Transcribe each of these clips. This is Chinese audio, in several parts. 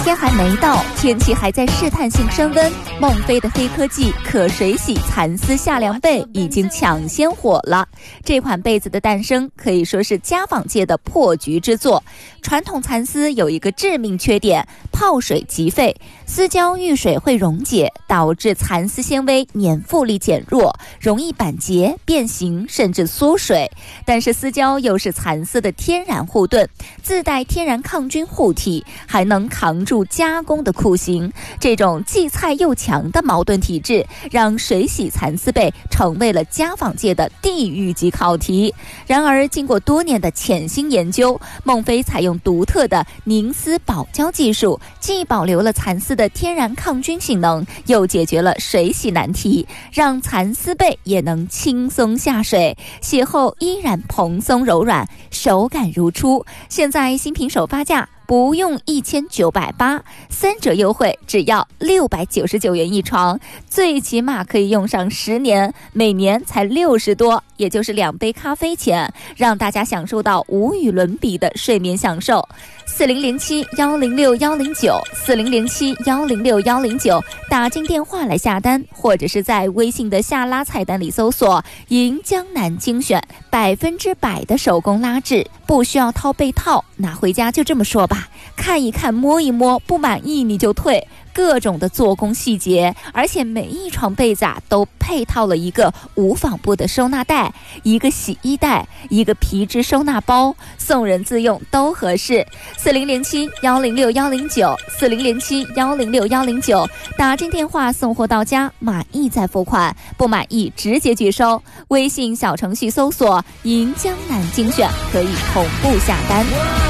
天还没到，天气还在试探性升温，孟非的黑科技可水洗蚕丝夏凉被已经抢先火了。这款被子的诞生可以说是家纺界的破局之作。传统蚕丝有一个致命缺点，泡水即废，丝胶遇水会溶解，导致蚕丝纤维粘附力减弱，容易板结、变形甚至缩水。但是丝胶又是蚕丝的天然护盾，自带天然抗菌护体，还能扛住加工的酷刑。这种既菜又强的矛盾体质，让水洗蚕丝被成为了家纺界的地狱级考题。然而经过多年的潜心研究，孟非采用独特的凝丝保胶技术，既保留了蚕丝的天然抗菌性能，又解决了水洗难题，让蚕丝被也能轻松下水，洗后依然蓬松柔软，手感如初。现在新品首发价不用1980，3折优惠只要699元一床，最起码可以用上10年，每年才60多，也就是2杯咖啡钱，让大家享受到无与伦比的睡眠享受。4007-106-109，4007-106-109，打进电话来下单，或者是在微信的下拉菜单里搜索银江南精选，100%的手工拉制，不需要套被套，拿回家就这么说吧，看一看摸一摸，不满意你就退，各种的做工细节，而且每一床被子都配套了一个无纺布的收纳袋，一个洗衣袋，一个皮质收纳包，送人自用都合适。4007-106-109，4007-106-109，打进电话送货到家，满意再付款，不满意直接拒收。微信小程序搜索银江南精选，可以同步下单。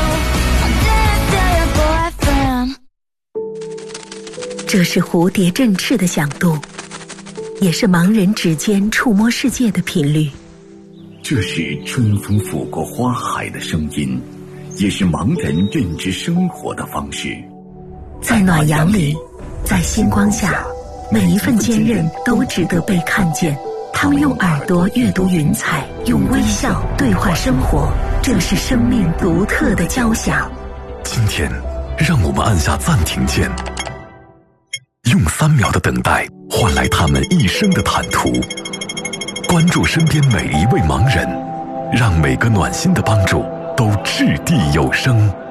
这是蝴蝶振翅的响度，也是盲人指尖触摸世界的频率。 这是春风拂过花海的声音，也是盲人认知生活的方式。 在暖阳里，在星光下，每一份坚韧都值得被看见。他们用耳朵阅读云彩，用微笑对话生活，这是生命独特的交响。 今天让我们按下暂停键，用3秒的等待换来他们一生的坦途。关注身边每一位盲人，让每个暖心的帮助都掷地有声。